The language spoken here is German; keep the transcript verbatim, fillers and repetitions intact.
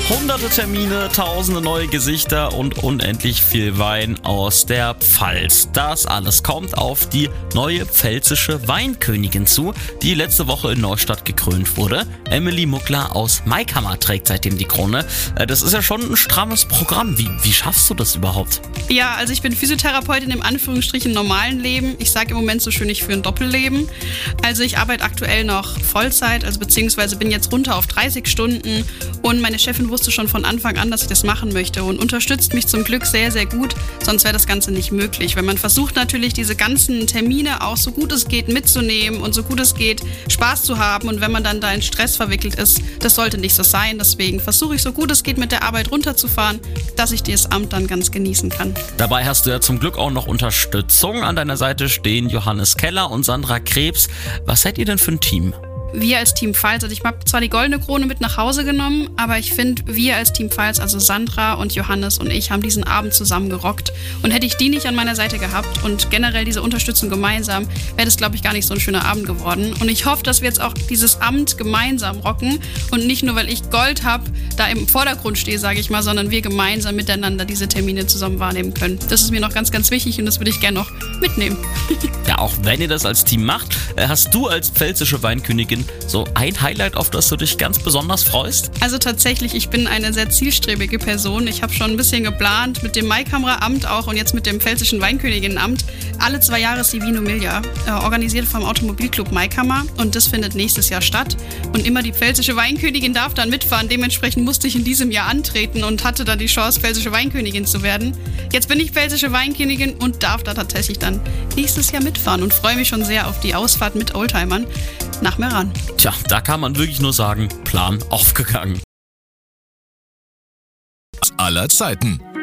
Hunderte Termine, tausende neue Gesichter und unendlich viel Wein aus der Pfalz. Das alles kommt auf die neue pfälzische Weinkönigin zu, die letzte Woche in Neustadt gekrönt wurde. Emily Muckler aus Maikammer trägt seitdem die Krone. Das ist ja schon ein strammes Programm. Wie, wie schaffst du das überhaupt? Ja, also ich bin Physiotherapeutin im Anführungsstrichen normalen Leben. Ich sage im Moment so schön, ich führe ein Doppelleben. Also ich arbeite aktuell noch Vollzeit, also beziehungsweise bin jetzt runter auf dreißig Stunden und meine Chefin wusste schon von Anfang an, dass ich das machen möchte und unterstützt mich zum Glück sehr, sehr gut, sonst wäre das Ganze nicht möglich. Wenn man versucht natürlich diese ganzen Termine auch so gut es geht mitzunehmen und so gut es geht Spaß zu haben und wenn man dann da in Stress verwickelt ist, das sollte nicht so sein. Deswegen versuche ich so gut es geht mit der Arbeit runterzufahren, dass ich das Amt dann ganz genießen kann. Dabei hast du ja zum Glück auch noch Unterstützung. An deiner Seite stehen Johannes Keller und Sandra Krebs. Was seid ihr denn für ein Team? Wir als Team Pfalz, also ich habe zwar die goldene Krone mit nach Hause genommen, aber ich finde, wir als Team Pfalz, also Sandra und Johannes und ich, haben diesen Abend zusammen gerockt. Und hätte ich die nicht an meiner Seite gehabt und generell diese Unterstützung gemeinsam, wäre das, glaube ich, gar nicht so ein schöner Abend geworden. Und ich hoffe, dass wir jetzt auch dieses Amt gemeinsam rocken und nicht nur, weil ich Gold habe, da im Vordergrund stehe, sage ich mal, sondern wir gemeinsam miteinander diese Termine zusammen wahrnehmen können. Das ist mir noch ganz, ganz wichtig und das würde ich gerne noch mitnehmen. Ja, auch wenn ihr das als Team macht, hast du als pfälzische Weinkönigin so ein Highlight, auf das du dich ganz besonders freust? Also tatsächlich, ich bin eine sehr zielstrebige Person. Ich habe schon ein bisschen geplant mit dem Maikammer-Amt auch und jetzt mit dem pfälzischen Weinköniginnenamt. Alle zwei Jahre ist die Vino Miglia, äh, organisiert vom Automobilclub Maikammer und das findet nächstes Jahr statt. Und immer die pfälzische Weinkönigin darf dann mitfahren. Dementsprechend musste ich in diesem Jahr antreten und hatte dann die Chance, pfälzische Weinkönigin zu werden. Jetzt bin ich pfälzische Weinkönigin und darf da tatsächlich dann nächstes Jahr mitfahren und freue mich schon sehr auf die Ausfahrt mit Oldtimern nach Meran. Tja, da kann man wirklich nur sagen, Plan aufgegangen. Aller Zeiten.